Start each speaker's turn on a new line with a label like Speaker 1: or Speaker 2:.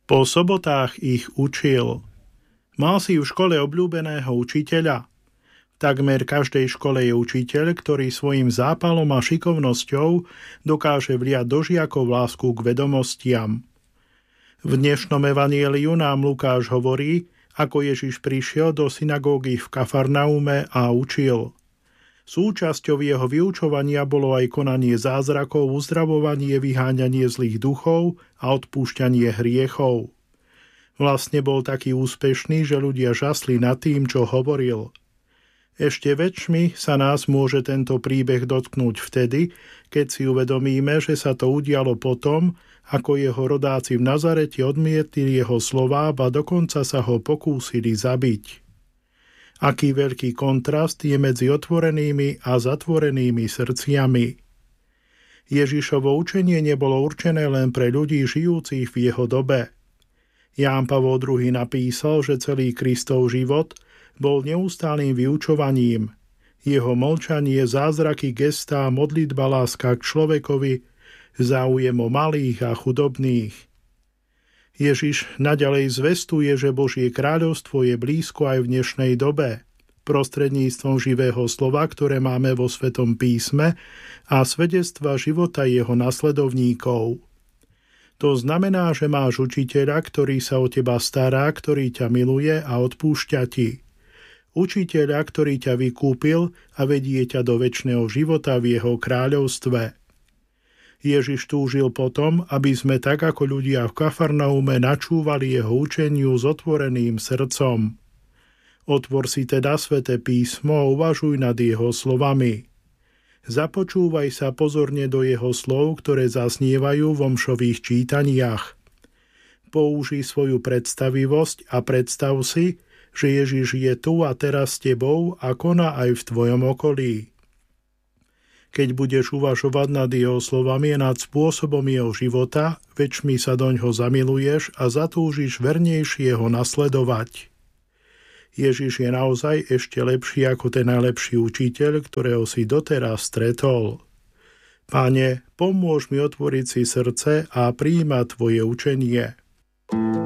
Speaker 1: Po sobotách ich učil. Mal si v škole obľúbeného učiteľa? V takmer každej škole je učiteľ, ktorý svojim zápalom a šikovnosťou dokáže vliať do žiakov lásku k vedomostiam. V dnešnom evanjeliu nám Lukáš hovorí, ako Ježiš prišiel do synagógy v Kafarnaume a učil. Súčasťou jeho vyučovania bolo aj konanie zázrakov, uzdravovanie, vyháňanie zlých duchov a odpúšťanie hriechov. Vlastne bol taký úspešný, že ľudia žasli nad tým, čo hovoril. Ešte väčšmi sa nás môže tento príbeh dotknúť vtedy, keď si uvedomíme, že sa to udialo potom, ako jeho rodáci v Nazarete odmietli jeho slová a dokonca sa ho pokúsili zabiť. Aký veľký kontrast je medzi otvorenými a zatvorenými srdciami. Ježišovo učenie nebolo určené len pre ľudí žijúcich v jeho dobe. Ján Pavol II napísal, že celý Kristov život bol neustálým vyučovaním. Jeho mlčanie, zázraky, gestá, modlitba, láska k človekovi, záujem o malých a chudobných. Ježiš naďalej zvestuje, že Božie kráľovstvo je blízko aj v dnešnej dobe, prostredníctvom živého slova, ktoré máme vo Svetom písme a svedectva života jeho nasledovníkov. To znamená, že máš učiteľa, ktorý sa o teba stará, ktorý ťa miluje a odpúšťa ti. Učiteľa, ktorý ťa vykúpil a vedie ťa do večného života v jeho kráľovstve. Ježiš túžil potom, aby sme tak ako ľudia v Kafarnaume načúvali jeho učeniu s otvoreným srdcom. Otvor si teda Sväté písmo a uvažuj nad jeho slovami. Započúvaj sa pozorne do jeho slov, ktoré zaznievajú vo mšových čítaniach. Použij svoju predstavivosť a predstav si, že Ježiš je tu a teraz s tebou a koná aj v tvojom okolí. Keď budeš uvažovať nad jeho slovami a nad spôsobom jeho života, väčšmi sa doňho zamiluješ a zatúžiš vernejšie ho nasledovať. Ježiš je naozaj ešte lepší ako ten najlepší učiteľ, ktorého si doteraz stretol. Pane, pomôž mi otvoriť si srdce a prijímať tvoje učenie.